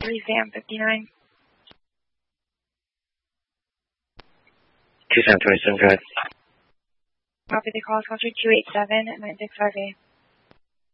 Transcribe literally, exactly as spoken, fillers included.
three Sam fifty-nine. two Sam twenty-seven, go ahead. Copy the call, call two eight seven nine six five eight.